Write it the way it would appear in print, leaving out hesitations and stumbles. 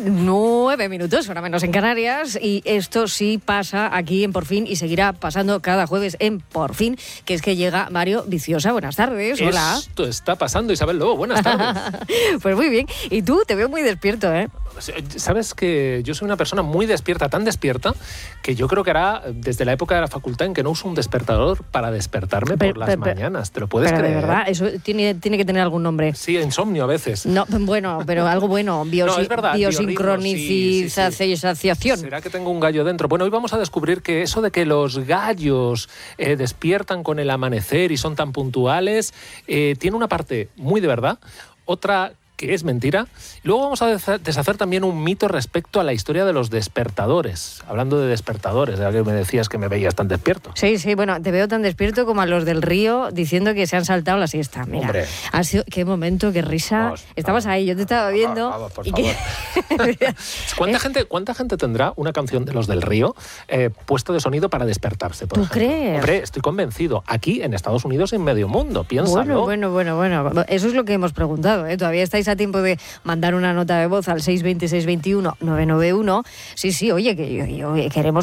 9 minutos, ahora menos en Canarias, y esto sí pasa aquí en Por Fin y seguirá pasando cada jueves en Por Fin, que es que llega Mario Viciosa. Buenas tardes, hola. Esto está pasando, Isabel Lobo, buenas tardes. Pues muy bien, y tú te veo muy despierto, ¿eh? Sabes que yo soy una persona muy despierta, tan despierta, que yo creo que hará desde la época de la facultad en que no uso un despertador para despertarme por las mañanas. ¿Te lo puedes creer? De verdad, eso tiene que tener algún nombre. Sí, insomnio a veces. No, bueno, pero algo bueno, no, es verdad, biosincronización. ¿Será que tengo un gallo dentro? Bueno, hoy vamos a descubrir que eso de que los gallos despiertan con el amanecer y son tan puntuales, tiene una parte muy de verdad, otra que es mentira. Luego vamos a deshacer también un mito respecto a la historia de los despertadores. Hablando de despertadores, ya que me decías que me veías tan despierto. Sí, bueno, te veo tan despierto como a los del Río diciendo que se han saltado la siesta. Mira, hombre, ha sido, qué momento, qué risa. Vamos, estabas ahí, yo te estaba viendo. Vamos, por favor. ¿Cuánta gente tendrá una canción de los del Río puesta de sonido para despertarse, por ejemplo? ¿Crees? Hombre, estoy convencido. Aquí, en Estados Unidos y en medio mundo, piénsalo. Bueno. Eso es lo que hemos preguntado, ¿eh? Todavía estáis a tiempo de mandar una nota de voz al 620-621-991. Sí, oye, que queremos